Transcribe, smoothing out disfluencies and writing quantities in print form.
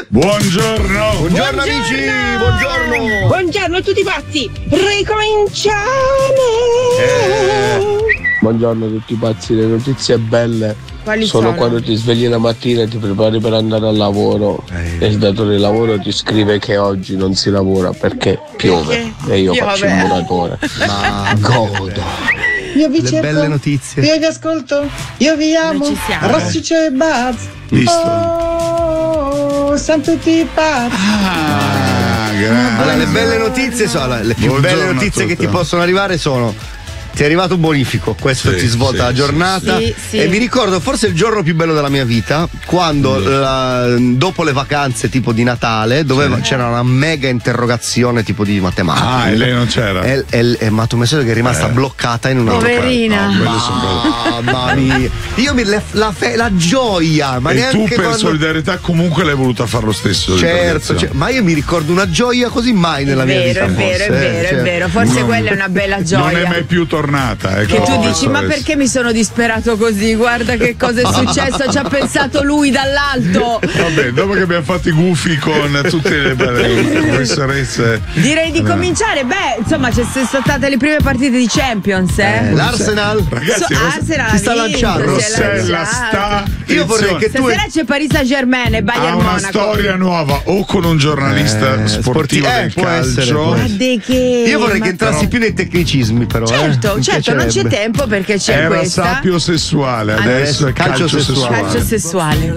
Buongiorno. Buongiorno amici, buongiorno. Buongiorno a tutti pazzi. Ricominciamo. Buongiorno a tutti pazzi, le notizie belle sono quando ti svegli la mattina e ti prepari per andare al lavoro e il datore di lavoro ti scrive che oggi non si lavora perché piove e io faccio il muratore. Ma godo. Io vi Le cerco, belle notizie. io vi ascolto, io vi amo. Noi ci siamo. Rossice e Buzz. Visto? Oh, siamo tutti pazzi. Allora, le belle notizie sono le più Buongiorno belle a notizie che tutti. ti possono arrivare sono: ti è arrivato un bonifico, questo Sì, ti svolta sì, la giornata. sì, sì. E mi ricordo forse il giorno più bello della mia vita, quando dopo le vacanze tipo di Natale c'era una mega interrogazione tipo di matematica. Ah, e lei non c'era. Ma tu mi sa che è rimasta bloccata in una Poverina. Mamma mia, io la gioia, ma e neanche tu per quando... solidarietà comunque l'hai voluta fare lo stesso. Certo, ma io mi ricordo una gioia così mai nella mia vita. È vero, forse, è vero. Forse non- quella è una bella gioia. Non è mai più tornata. Che tu dici, ma perché mi sono disperato così? Guarda che cosa è successo, ci ha pensato lui dall'alto. Vabbè, dopo che abbiamo fatto i gufi con tutte le professoresse. Direi di cominciare. Beh, insomma, ci sono state le prime partite di Champions, L'Arsenal Ragazzi, Arsenal si sta ha vinto, lanciando. si è Rossella lanciato. sta. Io vorrei che tu Stasera c'è Paris Saint-Germain e Bayern ha una Monaco. storia nuova o con un giornalista sportivo del può essere, calcio. può essere. Guarda che. Io vorrei ma- che entrassi più nei tecnicismi, però. Certo, Mi certo, non c'è piacerebbe. tempo perché c'è Era questa. sapio sessuale, adesso è calcio Calcio sessuale. Calcio sessuale.